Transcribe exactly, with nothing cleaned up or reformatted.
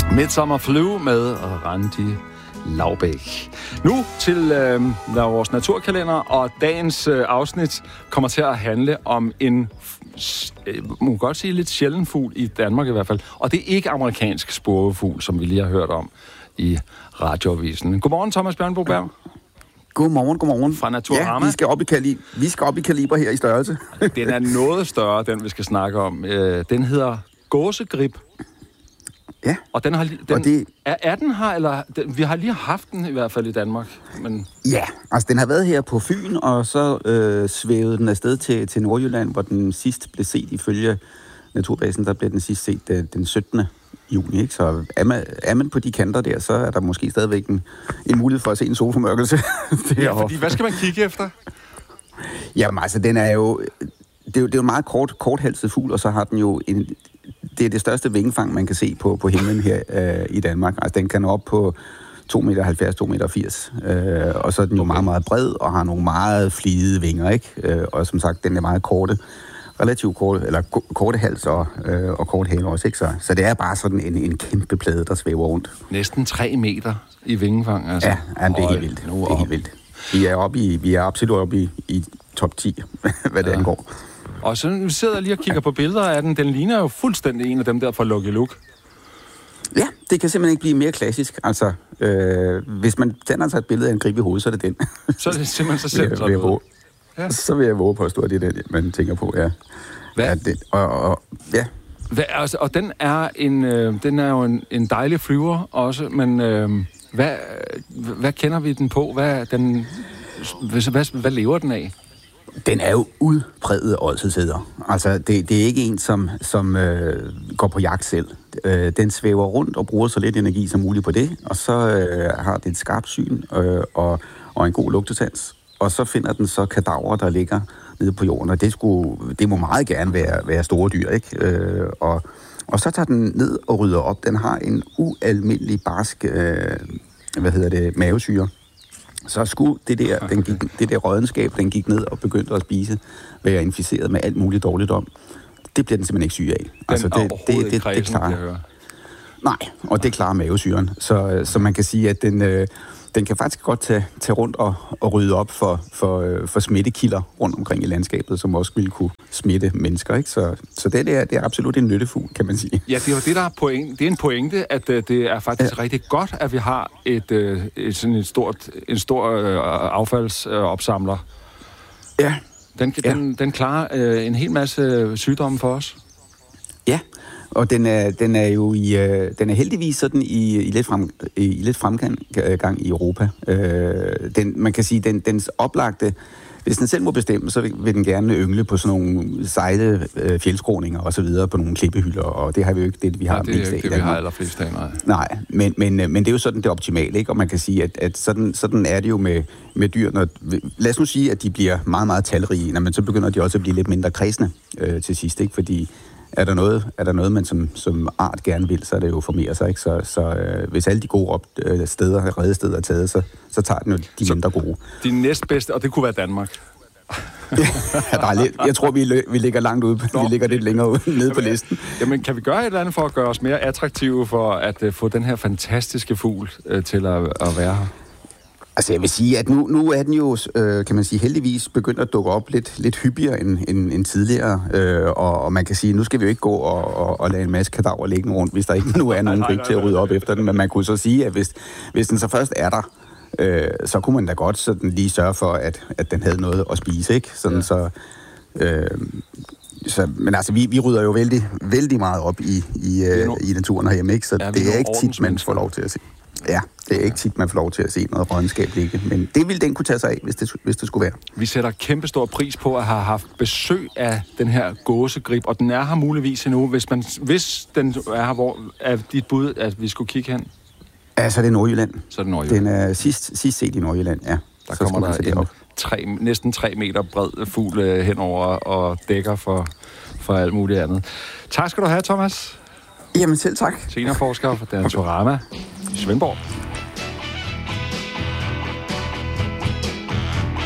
Midsommer Flu med Randi Laubæk. Nu til øh, vores naturkalender, og dagens øh, afsnit kommer til at handle om en, øh, man kan godt sige, lidt sjælden fugl i Danmark i hvert fald. Og det er ikke amerikansk spurvefugl, som vi lige har hørt om i radioavisen. Godmorgen, Thomas Bjørnboberg. Godmorgen, godmorgen. Fra Naturama. Ja, vi skal op i, kali- vi skal op i kaliber her i størrelse. Den er noget større, den vi skal snakke om. Øh, den hedder gåsegrib. Ja. Og den har den, og det, er, er den her, eller den, vi har lige haft den i hvert fald i Danmark. Men... Ja, altså den har været her på Fyn, og så øh, svævede den afsted til, til Nordjylland, hvor den sidst blev set ifølge Naturbasen. Der blev den sidst set øh, den syttende juni, ikke? Så er man, er man på de kanter der, så er der måske stadigvæk en, en mulighed for at se en solformørkelse. Ja, fordi hvad skal man kigge efter? Jamen altså, den er jo... Det er jo, det er jo en meget kort, korthalset fugl, og så har den jo en... Det er det største vingefang, man kan se på, på himlen her øh, i Danmark. Altså, den kan nå op på to komma halvfjerds til to komma firs meter. Øh, og så er den jo okay. meget, meget bred, og har nogle meget flide vinger, ikke? Øh, og som sagt, den er meget korte. Relativt korte, eller korte hals og, øh, og kort hale også, ikke? Så, så det er bare sådan en, en kæmpe plade, der svæver rundt. Næsten tre meter i vingefang, altså. Ja, jamen, det er helt vildt. Det er helt vildt. Vi er, oppe i, vi er absolut oppe i, i top ti, hvad det ja. angår. Og så vi sidder lige og kigger på billeder af den. Den ligner jo fuldstændig en af dem der fra Lucky Luke. Ja, det kan simpelthen ikke blive mere klassisk. Altså, øh, hvis man tænder sig et billede af en grib i hovedet, så er det den. Så er det simpelthen så selv sådan noget. Ja. Så vil jeg våge på at stå, at det er den, man tænker på, ja. Hvad? Ja, det, og, og, ja. Hvad, altså, og den er, en, øh, den er jo en, en dejlig flyver også, men øh, hvad, hvad kender vi den på? Hvad, den, hvad, hvad, hvad lever den af? Den er jo udpræget ådselshedder. Altså, det, det er ikke en, som, som øh, går på jagt selv. Øh, den svæver rundt og bruger så lidt energi som muligt på det, og så øh, har det et skarpt syn øh, og, og en god lugtesans. Og så finder den så kadaver, der ligger nede på jorden, og det, skulle, det må meget gerne være, være store dyr, ikke? Øh, og, og så tager den ned og rydder op. Den har en ualmindelig barsk, øh, hvad hedder det, mavesyre. Så skulle det der, den gik, det der rådenskab, den gik ned og begyndte at spise, være inficeret med alt muligt dårligt om. Det bliver den simpelthen ikke syg af. Den altså, det, det, det, det, kredsen, det klarer. Nej, og det klarer mavesyren. Så, så man kan sige, at den, øh, den kan faktisk godt tage, tage rundt og, og rydde op for, for, øh, for smittekilder rundt omkring i landskabet, som også ville kunne smitte mennesker. Ikke? Så, så det, er, det er absolut en nyttefugl, kan man sige. Ja, det er jo det, der er pointe. Det er en pointe, at øh, det er faktisk ja. rigtig godt, at vi har et, øh, et, sådan et stort, en stor øh, affaldsopsamler. Øh, ja. Den, ja. den, den klarer øh, en hel masse sygdomme for os. Ja, og den er, den er jo i, øh, den er heldigvis sådan i, i lidt, frem, i lidt fremgang gang i Europa. Øh, den, man kan sige, den, dens oplagte, hvis den selv må bestemme, så vil, vil den gerne yngle på sådan nogle sejle øh, fjeldskråninger og så videre på nogle klippehylder, og det har vi jo ikke det, vi har ja, det er mest af. Det, vi har allerflest af, nej. Nej, men, men, men det er jo sådan det optimale, ikke? Og man kan sige, at, at sådan, sådan er det jo med, med dyr. Når, lad os nu sige, at de bliver meget, meget talrige, men så begynder de også at blive lidt mindre kredsende øh, til sidst, ikke? Fordi Er der noget, er der noget man som, som art gerne vil, så er det jo formere sig, ikke? Så, så øh, hvis alle de gode op, øh, steder, redesteder er taget, så, så tager den jo de så mindre gode. De næstbedste, og det kunne være Danmark. ja, der er lidt, jeg tror, vi, lø, vi ligger langt ude. Nå, vi ligger lidt længere ude, nede på listen. Jamen, kan vi gøre et eller andet for at gøre os mere attraktive for at uh, få den her fantastiske fugl uh, til at, at være her? Altså, jeg vil sige, at nu, nu er den jo, øh, kan man sige, heldigvis begyndt at dukke op lidt, lidt hyppigere end, end, end tidligere. Øh, og, og man kan sige, nu skal vi jo ikke gå og, og, og lade en masse kadaver ligge rundt, hvis der ikke nu er nogen grib til at rydde op efter den. Men man kunne så sige, at hvis, hvis den så først er der, øh, så kunne man da godt sådan lige sørge for, at, at den havde noget at spise, ikke? Sådan ja. så... Øh, Så, men altså, vi, vi rydder jo vældig, vældig meget op i, i, no- i naturen herhjemme, ikke? Så ja, det er ikke tit, man får lov til at se. Ja, det er ikke tit, man får lov til at se noget rådenskab ligge. Men det ville den kunne tage sig af, hvis det, hvis det skulle være. Vi sætter kæmpestor pris på at have haft besøg af den her gåsegrib, og den er her muligvis endnu. Hvis, man, hvis den er her, hvor er dit bud, at vi skulle kigge hen? Ja, så er det Nordjylland. Så er det Nordjylland. Den er sidst, sidst set i Nordjylland, ja. Der så kommer der en tre, næsten tre meter bred fugl henover og dækker for, for alt muligt andet. Tak skal du have, Thomas. Jamen selv tak. Seniorforsker for Naturama i Svendborg.